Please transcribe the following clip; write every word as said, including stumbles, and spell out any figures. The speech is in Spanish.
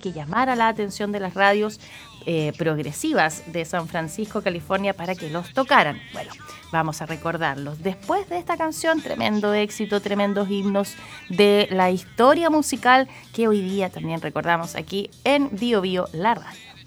que llamara la atención de las radios eh, progresivas de San Francisco, California, para que los tocaran. Bueno, vamos a recordarlos. Después de esta canción, tremendo éxito, tremendos himnos de la historia musical que hoy día también recordamos aquí en Bio Bio, la radio.